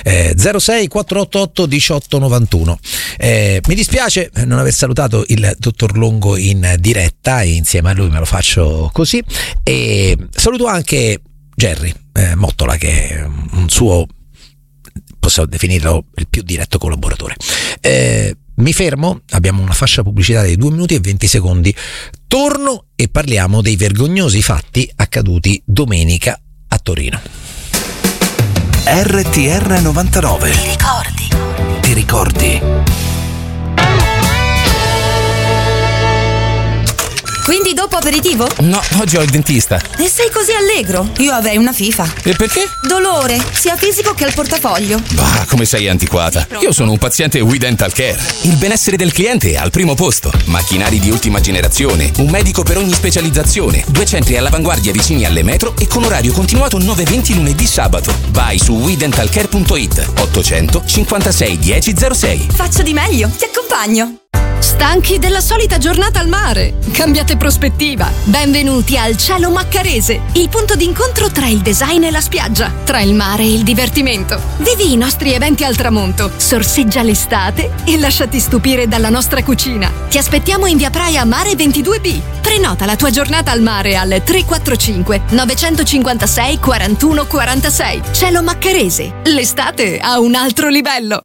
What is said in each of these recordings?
06 488 1891. Mi dispiace non aver salutato il dottor Longo in diretta, e insieme a lui me lo faccio così, e saluto anche Gerry Mottola, che è un suo, possiamo definirlo, il più diretto collaboratore. Mi fermo, abbiamo una fascia pubblicitaria di 2 minuti e 20 secondi, torno e parliamo dei vergognosi fatti accaduti domenica a Torino. RTR 99. Ti ricordi? Ti ricordi? Quindi dopo aperitivo? No, oggi ho il dentista. E sei così allegro? Io avrei una fifa. E perché? Dolore, sia fisico che al portafoglio. Bah, come sei antiquata. Io sono un paziente We Dental Care. Il benessere del cliente è al primo posto. Macchinari di ultima generazione, un medico per ogni specializzazione, 2 centri all'avanguardia vicini alle metro e con orario continuato 9-20 lunedì sabato. Vai su wedentalcare.it 800 56 1006. Faccio di meglio, ti accompagno. Stanchi della solita giornata al mare? Cambiate prospettiva. Benvenuti al Cielo Maccarese, il punto d'incontro tra il design e la spiaggia, tra il mare e il divertimento. Vivi i nostri eventi al tramonto, sorseggia l'estate e lasciati stupire dalla nostra cucina. Ti aspettiamo in via Praia Mare 22B. Prenota la tua giornata al mare al 345 956 41 46. Cielo Maccarese, l'estate a un altro livello.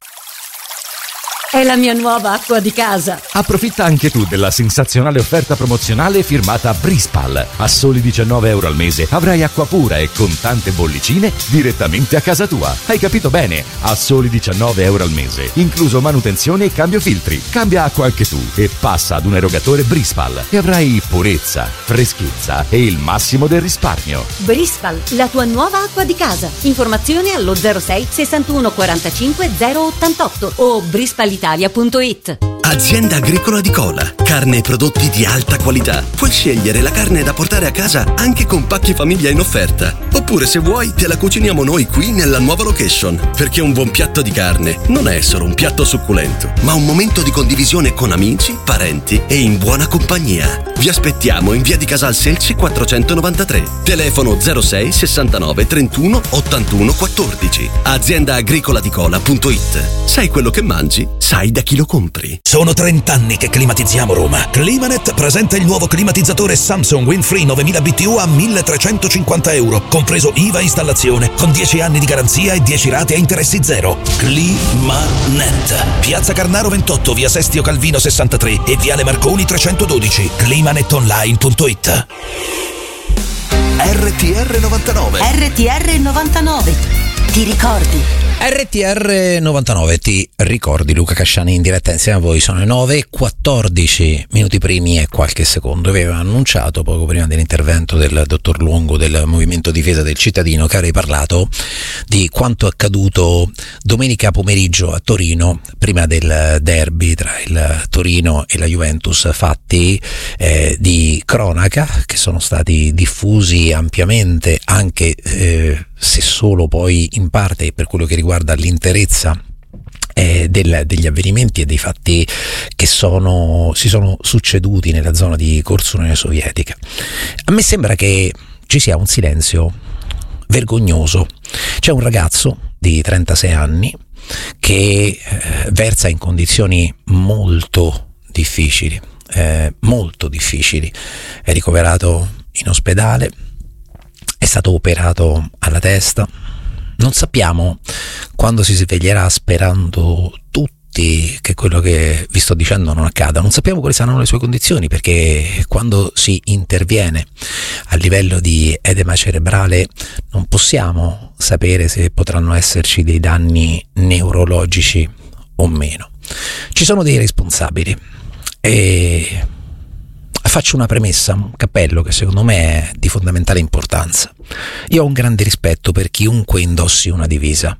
È la mia nuova acqua di casa. Approfitta anche tu della sensazionale offerta promozionale firmata Brispal. A soli €19 al mese avrai acqua pura e con tante bollicine direttamente a casa tua. Hai capito bene? A soli €19 al mese, incluso manutenzione e cambio filtri. Cambia acqua anche tu e passa ad un erogatore Brispal e avrai purezza, freschezza e il massimo del risparmio. Brispal, la tua nuova acqua di casa. Informazioni allo 06 61 45 088 o brispalitalia.it. Azienda Agricola di Cola. Carne e prodotti di alta qualità. Puoi scegliere la carne da portare a casa anche con pacchi famiglia in offerta. Oppure, se vuoi, te la cuciniamo noi qui nella nuova location. Perché un buon piatto di carne non è solo un piatto succulento, ma un momento di condivisione con amici, parenti e in buona compagnia. Vi aspettiamo in via di Casal Selci 493. Telefono 06 69 31 81 14. AziendaagricolaDicola.it. Sai quello che mangi? Sai da chi lo compri. Sono 30 anni che climatizziamo Roma. Climanet presenta il nuovo climatizzatore Samsung Windfree 9000 BTU a €1.350, compreso IVA e installazione, con 10 anni di garanzia e 10 rate a interessi zero. Climanet. Piazza Carnaro 28, via Sestio Calvino 63 e viale Marconi 312. Climanetonline.it. RTR 99. RTR 99. Ti ricordi? RTR 99, ti ricordi? Luca Casciani in diretta insieme a voi. Sono le 9:14 minuti primi e qualche secondo. Aveva annunciato poco prima dell'intervento del dottor Longo del Movimento Difesa del Cittadino che avrei parlato di quanto accaduto domenica pomeriggio a Torino prima del derby tra il Torino e la Juventus, fatti di cronaca che sono stati diffusi ampiamente, anche se solo poi in parte per quello che riguarda l'interezza degli avvenimenti e dei fatti che si sono succeduti nella zona di Corso Unione Sovietica. A me sembra che ci sia un silenzio vergognoso. C'è un ragazzo di 36 anni che versa in condizioni molto difficili, è ricoverato in ospedale, è stato operato alla testa. Non sappiamo quando si sveglierà, sperando tutti che quello che vi sto dicendo non accada. Non sappiamo quali saranno le sue condizioni, perché quando si interviene a livello di edema cerebrale non possiamo sapere se potranno esserci dei danni neurologici o meno. Ci sono dei responsabili e faccio una premessa, un cappello che secondo me è di fondamentale importanza. Io ho un grande rispetto per chiunque indossi una divisa.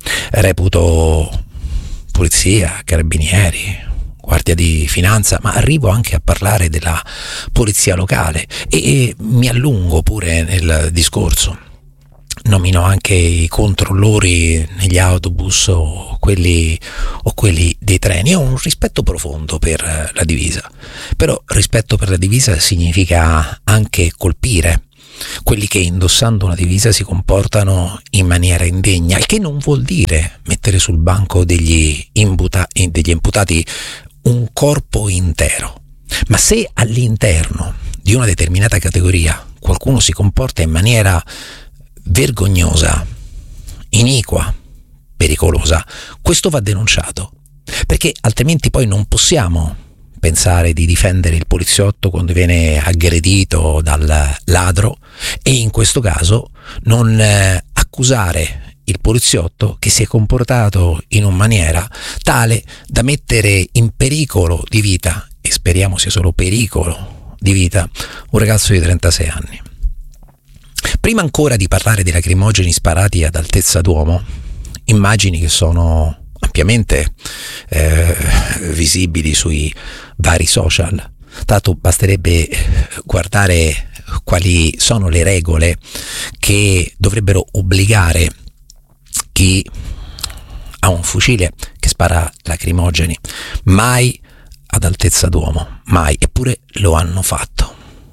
Reputo polizia, carabinieri, guardia di finanza, ma arrivo anche a parlare della polizia locale e mi allungo pure nel discorso. Nomino anche i controllori negli autobus o quelli dei treni. Ho un rispetto profondo per la divisa, però rispetto per la divisa significa anche colpire quelli che indossando una divisa si comportano in maniera indegna, il che non vuol dire mettere sul banco degli imputati un corpo intero. Ma se all'interno di una determinata categoria qualcuno si comporta in maniera vergognosa, iniqua, pericolosa, questo va denunciato, perché altrimenti poi non possiamo pensare di difendere il poliziotto quando viene aggredito dal ladro e in questo caso non accusare il poliziotto che si è comportato in una maniera tale da mettere in pericolo di vita, e speriamo sia solo pericolo di vita, un ragazzo di 36 anni. Prima ancora di parlare di lacrimogeni sparati ad altezza d'uomo, immagini che sono ampiamente visibili sui vari social. Tanto basterebbe guardare quali sono le regole che dovrebbero obbligare chi ha un fucile che spara lacrimogeni. Mai ad altezza d'uomo, mai. Eppure lo hanno fatto.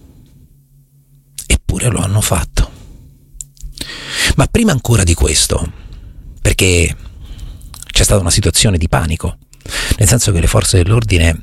Ma prima ancora di questo, perché c'è stata una situazione di panico, nel senso che le forze dell'ordine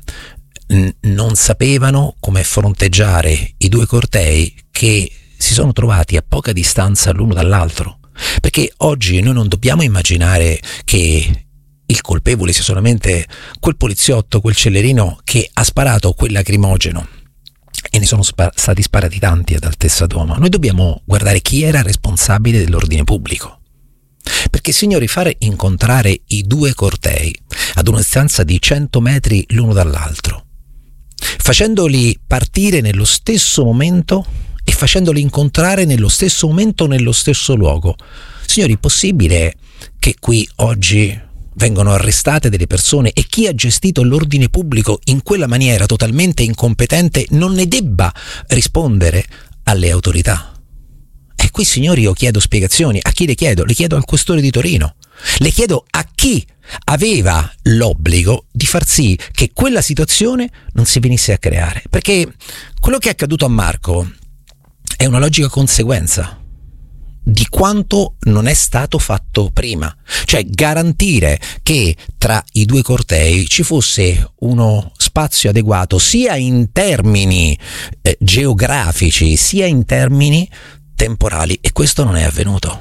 non sapevano come fronteggiare i due cortei che si sono trovati a poca distanza l'uno dall'altro, perché oggi noi non dobbiamo immaginare che il colpevole sia solamente quel poliziotto, quel cellerino che ha sparato quel lacrimogeno, e ne sono stati sparati tanti ad altezza d'uomo. Noi dobbiamo guardare chi era responsabile dell'ordine pubblico, perché signori, fare incontrare i due cortei ad una distanza di 100 metri l'uno dall'altro, facendoli partire nello stesso momento e facendoli incontrare nello stesso momento, nello stesso luogo, signori, possibile che qui oggi vengono arrestate delle persone e chi ha gestito l'ordine pubblico in quella maniera totalmente incompetente non ne debba rispondere alle autorità? E qui, signori, io chiedo spiegazioni. A chi le chiedo? Le chiedo al questore di Torino. Le chiedo a chi aveva l'obbligo di far sì che quella situazione non si venisse a creare. Perché quello che è accaduto a Marco è una logica conseguenza di quanto non è stato fatto prima, cioè garantire che tra i due cortei ci fosse uno spazio adeguato sia in termini geografici sia in termini temporali, e questo non è avvenuto.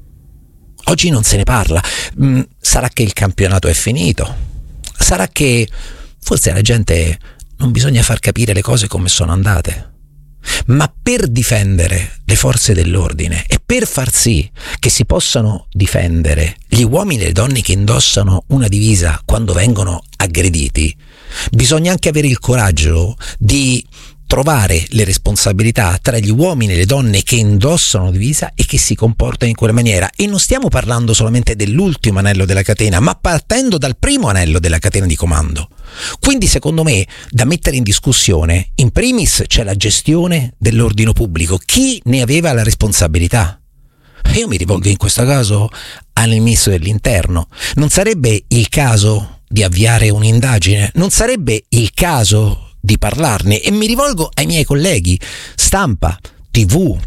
Oggi non se ne parla. Sarà che il campionato è finito, sarà che forse alla gente non bisogna far capire le cose come sono andate. Ma per difendere le forze dell'ordine e per far sì che si possano difendere gli uomini e le donne che indossano una divisa quando vengono aggrediti, bisogna anche avere il coraggio di trovare le responsabilità tra gli uomini e le donne che indossano divisa e che si comportano in quella maniera. E non stiamo parlando solamente dell'ultimo anello della catena, ma partendo dal primo anello della catena di comando. Quindi, secondo me, da mettere in discussione, in primis c'è la gestione dell'ordine pubblico, chi ne aveva la responsabilità. Io mi rivolgo in questo caso al ministro dell'Interno. Non sarebbe il caso di avviare un'indagine? Non sarebbe il caso di parlarne? E mi rivolgo ai miei colleghi stampa, TV,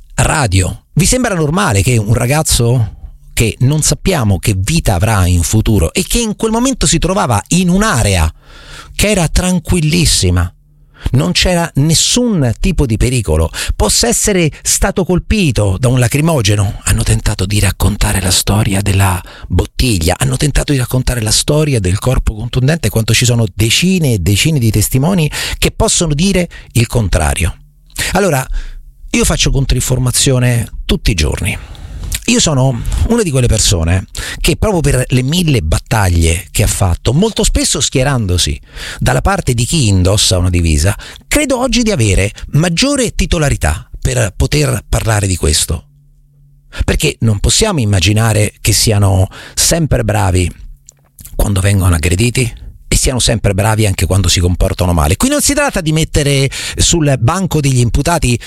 radio. Vi sembra normale che un ragazzo che non sappiamo che vita avrà in futuro e che in quel momento si trovava in un'area che era tranquillissima, non c'era nessun tipo di pericolo, possa essere stato colpito da un lacrimogeno? Hanno tentato di raccontare la storia della bottiglia, hanno tentato di raccontare la storia del corpo contundente, quanto ci sono decine e decine di testimoni che possono dire il contrario. Allora, io faccio controinformazione tutti i giorni. Io sono una di quelle persone che, proprio per le 1000 battaglie che ha fatto, molto spesso schierandosi dalla parte di chi indossa una divisa, credo oggi di avere maggiore titolarità per poter parlare di questo. Perché non possiamo immaginare che siano sempre bravi quando vengono aggrediti e siano sempre bravi anche quando si comportano male. Qui non si tratta di mettere sul banco degli imputati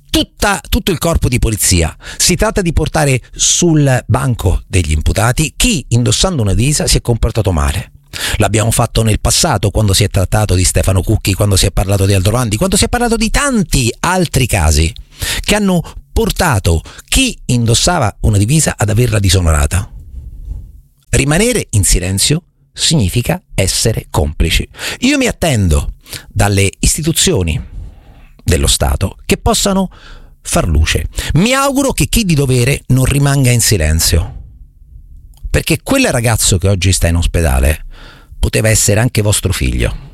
tutto il corpo di polizia, si tratta di portare sul banco degli imputati chi, indossando una divisa, si è comportato male. L'abbiamo fatto nel passato, quando si è trattato di Stefano Cucchi, quando si è parlato di Aldo Landi, quando si è parlato di tanti altri casi che hanno portato chi indossava una divisa ad averla disonorata. Rimanere in silenzio significa essere complici. Io mi attendo dalle istituzioni dello Stato che possano far luce. Mi auguro che chi di dovere non rimanga in silenzio, perché quel ragazzo che oggi sta in ospedale poteva essere anche vostro figlio.